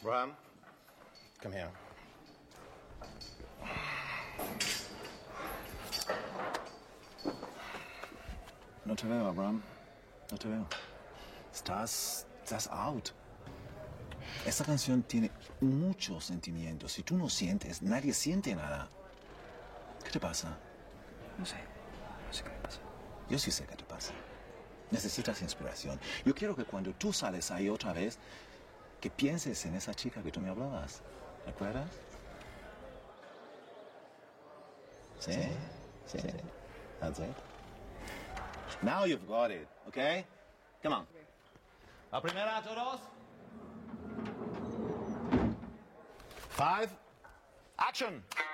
Bram, come here. No te veo, Abraham. No te veo. Estás out. Esta canción tiene muchos sentimientos. Si tú no sientes, nadie siente nada. ¿Qué te pasa? No sé. No sé qué me pasa. Yo sí sé qué te pasa. Necesitas inspiración. Yo quiero que cuando tú sales ahí otra vez, que pienses en esa chica que tú me hablabas. ¿Recuerdas? Sí. That's it. Now you've got it, okay? Come on. La primera, todos. 5. Action!